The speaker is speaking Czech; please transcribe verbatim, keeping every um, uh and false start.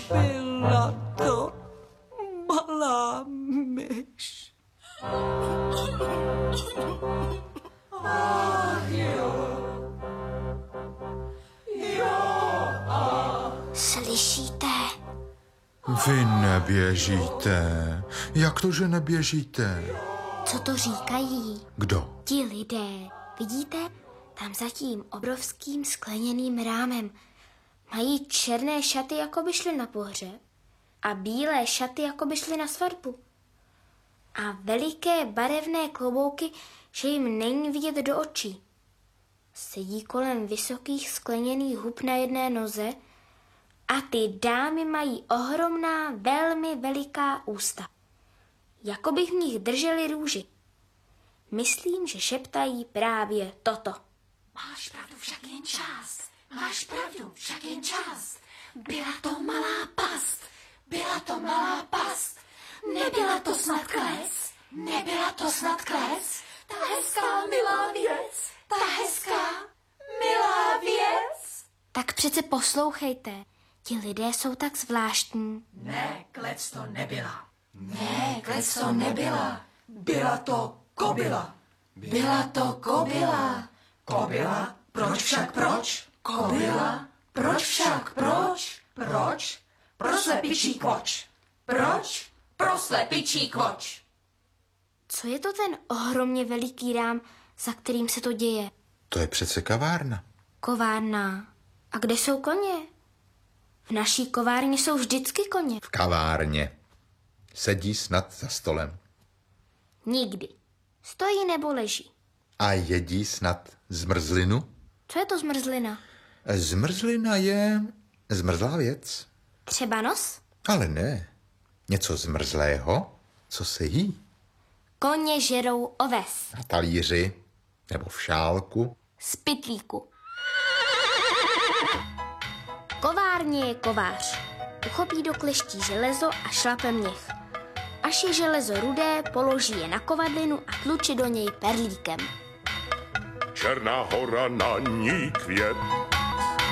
Byla to malá myš. Ach jo. Slyšíte? Vy neběžíte. Jak to, že neběžíte? Co to říkají? Kdo? Ti lidé. Vidíte? Tam za tím obrovským skleněným rámem. Mají černé šaty, jako by šli na pohřeb. A bílé šaty, jako by šli na svatbu. A veliké barevné klobouky, že jim není vidět do očí. Sedí kolem vysokých skleněných hub na jedné noze a ty dámy mají ohromná, velmi veliká ústa. Jako by v nich drželi růži. Myslím, že šeptají právě toto. Máš pravdu, však jen část. Máš pravdu, však jen část. Byla to malá past. Byla to malá past. Nebyla to snad kles. Nebyla to snad kles. Ta hezká, milá věc. Ta hezká, milá věc. Tak přece poslouchejte. Ti lidé jsou tak zvláštní. Ne, klec to nebyla. Ne, klec to nebyla. Byla to kobyla. Byla to kobyla. Kobyla? Proč však proč? Kobyla? Proč však proč? Proč? Pro slepičí kvoč. Proč? Pro slepičí kvoč. Co je to ten ohromně veliký rám, za kterým se to děje? To je přece kavárna. Kovárna. A kde jsou koně? V naší kovárně jsou vždycky koně. V kavárně. Sedí snad za stolem. Nikdy. Stojí nebo leží. A jedí snad zmrzlinu? Co je to zmrzlina? Zmrzlina je zmrzlá věc. Třeba nos? Ale ne. Něco zmrzlého, co se jí. Koně žerou oves. Na talíři nebo v šálku. Z pytlíku. Kovárně je kovář. Uchopí do kleští železo a šlape měch. Až je železo rudé, položí je na kovadlinu a tluče do něj perlíkem. Černá hora, na ní květ,